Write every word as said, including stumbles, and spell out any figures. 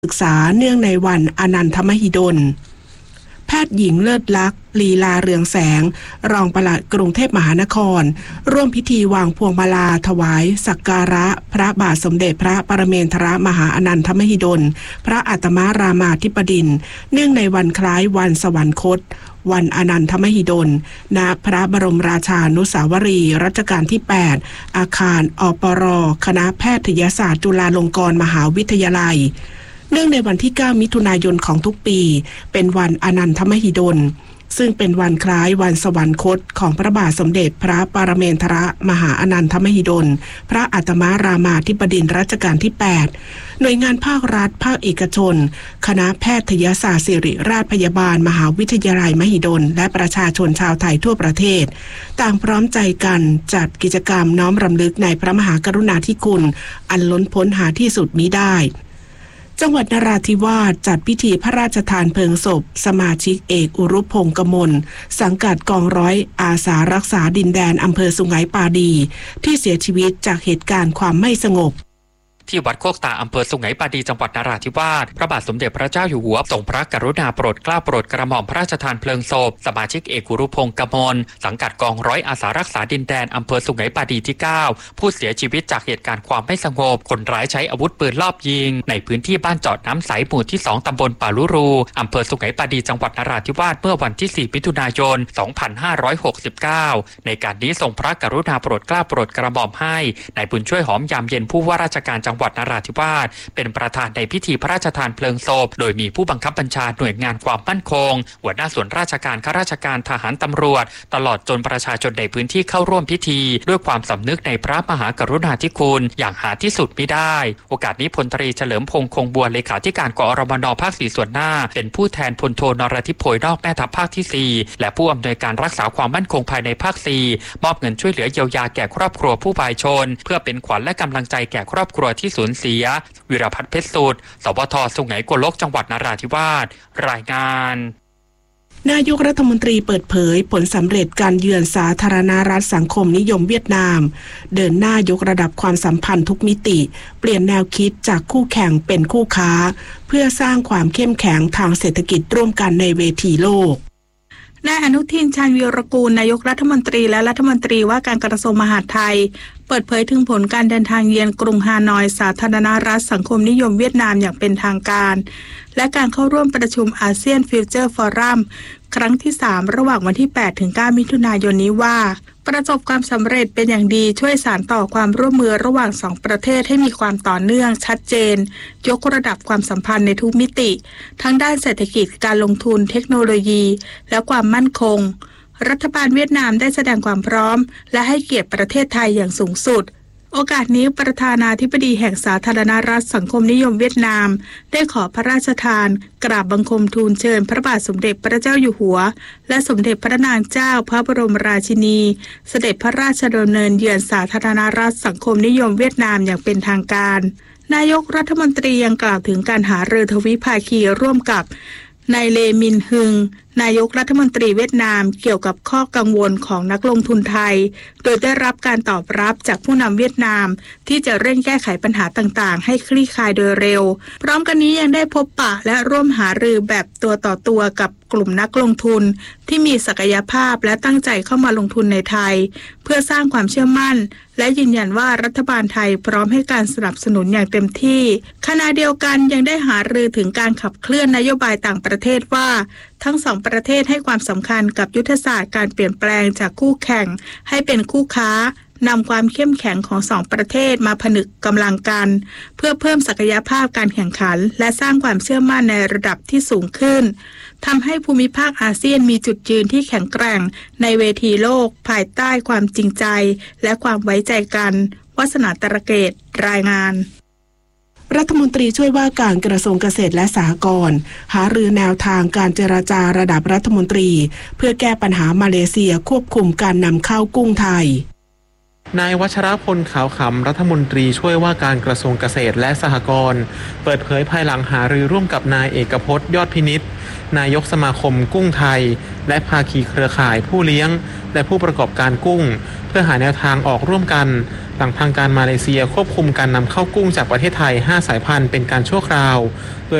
ศึกษาเนื่องในวันอนันทมหิดลแพทย์หญิงเลิศลักษณ์ลีลาเรืองแสงรองปลัดกรุงเทพมหานครร่วมพิธีวางพวงมาลาถวายสักการะพระบาทสมเด็จพระปรเมนทรมหาอนันทมหิดลพระอัตมรามาธิบดินทร์เนื่องในวันคล้ายวันสวรรคตวันอนันทมหิดลณพระบรมราชานุสาวรีย์รัชกาลที่แปดอาคารอปรคณะแพทยศาสตร์จุฬาลงกรณ์มหาวิทยาลัยเนื่องในวันที่เก้ามิถุนายนของทุกปีเป็นวันอนันทมหิดลซึ่งเป็นวันคล้ายวันสวรรคตของพระบาทสมเด็จพระปรเมนทรมหาอนันทมหิดลพระอัตมรามาธิบดินทร์รัชกาลที่แปดหน่วยงานภาครัฐภาคเอกชนคณะแพทยศาสตร์ศิริราชพยาบาลมหาวิทยาลัยมหิดลและประชาชนชาวไทยทั่วประเทศต่างพร้อมใจกันจัดกิจกรรมน้อมรำลึกในพระมหากรุณาธิคุณอันล้นพ้นหาที่สุดมิได้จังหวัดนราธิวาสจัดพิธีพระราชทานเพลิงศพสมาชิกเอกอุรุพงษ์กมลสังกัดกองร้อยอาสารักษาดินแดนอำเภอสุไหงปาดีที่เสียชีวิตจากเหตุการณ์ความไม่สงบที่วัดโคกตาอำเภอสุไหงปาดีจังหวัดนราธิวาสพระบาทสมเด็จพระเจ้าอยู่หัวทรงพระกรุณาโปรดเกล้าโปรดกระหม่อมพระราชทานเพลิงศพสมาชิกเอกอุรุพงษ์กมลสังกัดกองร้อยอาสารักษาดินแดนอำเภอสุไหงปาดีที่เก้าผู้เสียชีวิตจากเหตุการณ์ความไม่สงบคนร้ายใช้อาวุธปืนลอบยิงในพื้นที่บ้านเจาะน้ำใสหมู่ที่สองตำบลป่าลุรูอำเภอสุไหงปาดีจังหวัดนราธิวาสเมื่อวันที่สี่มิถุนายนสองพันห้าร้อยหกสิบเก้าในการนี้ทรงพระกรุณาโปรดเกล้าโปรดกระหม่อมให้นายบุญช่วยหอมยามเย็นผู้ว่าราชการจังหวัดนราธิวาสเป็นประธานในพิธีพระราชทานเพลิงศพโดยมีผู้บังคับบัญชาหน่วยงานความมั่นคงหัวหน้าส่วนราชการข้าราชการทหารตำรวจตลอดจนประชาชนในพื้นที่เข้าร่วมพิธีด้วยความสำนึกในพระมหากรุณาธิคุณอย่างหาที่สุดมิได้โอกาสนี้พลตรีเฉลิมพงษ์คงบัวเลขาธิการกอรมนภาคสี่ส่วนหน้าเป็นผู้แทนพลโทนรทิพย์โพยนอกแม่ทัพภาคที่สี่และผู้อำนวยการรักษาความมั่นคงภายในภาคสี่มอบเงินช่วยเหลือเยียวยาแก่ครอบครัวผู้วายชนเพื่อเป็นขวัญและกำลังใจแก่ครอบครัวที่สูญเสียวิรพัฒน์เพชรสุดสวทสุไหงโกลกจังหวัดนราธิวาสรายงานนายกรัฐมนตรีเปิดเผยผลสำเร็จการเยือนสาธารณรัฐสังคมนิยมเวียดนามเดินหน้ายกระดับความสัมพันธ์ทุกมิติเปลี่ยนแนวคิดจากคู่แข่งเป็นคู่ค้าเพื่อสร้างความเข้มแข็งทางเศรษฐกิจร่วมกันในเวทีโลกนายอนุทินชาญวีรกูลนายกรัฐมนตรีและรัฐมนตรีว่าการกระทรวงมหาดไทยเปิดเผยถึงผลการเดินทางเยือนกรุงฮานอยสาธารณรัฐสังคมนิยมเวียดนามอย่างเป็นทางการและการเข้าร่วมประชุมอาเซียนฟิวเจอร์ฟอรัมครั้งที่สามระหว่างวันที่แปดถึงเก้ามิถุนายนนี้ว่าประสบความสำเร็จเป็นอย่างดีช่วยสานต่อความร่วมมือระหว่างสองประเทศให้มีความต่อเนื่องชัดเจนยกระดับความสัมพันธ์ในทุกมิติทั้งด้านเศรษฐกิจการลงทุนเทคโนโลยีและความมั่นคงรัฐบาลเวียดนามได้แสดงความพร้อมและให้เกียรติประเทศไทยอย่างสูงสุดโอกาสนี้ประธานาธิบดีแห่งสาธารณรัฐสังคมนิยมเวียดนามได้ขอพระราชทานกราบบังคมทูลเชิญพระบาทสมเด็จพระเจ้าอยู่หัวและสมเด็จพระนางเจ้าพระบรมราชินีเสด็จพระราชดำเนินเยือนสาธารณรัฐสังคมนิยมเวียดนามอย่างเป็นทางการนายกรัฐมนตรียังกล่าวถึงการหารือทวิภาคีร่วมกับนายเลมินฮึงนายกรัฐมนตรีเวียดนามเกี่ยวกับข้อกังวลของนักลงทุนไทยโดยได้รับการตอบรับจากผู้นำเวียดนามที่จะเร่งแก้ไขปัญหาต่างๆให้คลี่คลายโดยเร็วพร้อมกันนี้ยังได้พบปะและร่วมหารือแบบตัวต่อตัวกับกลุ่มนักลงทุนที่มีศักยภาพและตั้งใจเข้ามาลงทุนในไทยเพื่อสร้างความเชื่อมั่นและยืนยันว่ารัฐบาลไทยพร้อมให้การสนับสนุนอย่างเต็มที่ขณะเดียวกันยังได้หารือถึงการขับเคลื่อนนโยบายต่างประเทศว่าทั้งสองประเทศให้ความสำคัญกับยุทธศาสตร์การเปลี่ยนแปลงจากคู่แข่งให้เป็นคู่ค้านำความเข้มแข็งของสองประเทศมาผนึกกำลังกันเพื่อเพิ่มศักยภาพการแข่งขันและสร้างความเชื่อมั่นในระดับที่สูงขึ้นทำให้ภูมิภาคอาเซียนมีจุดยืนที่แข็งแกร่งในเวทีโลกภายใต้ความจริงใจและความไว้ใจกันวาสนาตระเกตรายงานรัฐมนตรีช่วยว่าการกระทรวงเกษตรและสหกรณ์หารือแนวทางการเจรจาระดับรัฐมนตรีเพื่อแก้ปัญหามาเลเซียควบคุมการนำเข้ากุ้งไทยนายวัชรพลขาวขำรัฐมนตรีช่วยว่าการกระทรวงเกษตรและสหกรณ์เปิดเผยภายหลังหารือร่วมกับนายเอกพจน์ยอดพินิจนายกสมาคมกุ้งไทยและภาคีเครือข่ายผู้เลี้ยงและผู้ประกอบการกุ้งเพื่อหาแนวทางออกร่วมกันหลังทางการมาเลเซียควบคุมการนำเข้ากุ้งจากประเทศไทยห้าสายพันธุ์เป็นการชั่วคราว